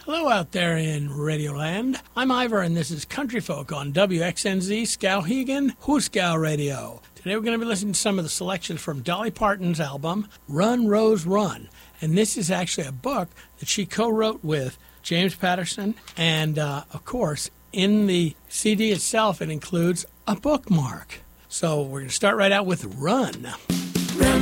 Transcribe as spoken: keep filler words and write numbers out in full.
Hello out there in Radioland. I'm Ivor, and this is Country Folk on W X N Z Skowhegan, Hooskow Radio. Today we're going to be listening to some of the selections from Dolly Parton's album, Run, Rose, Run. And this is actually a book that she co-wrote with James Patterson. And, uh, of course, in the C D itself, it includes a bookmark. So we're going to start right out with Run. Run,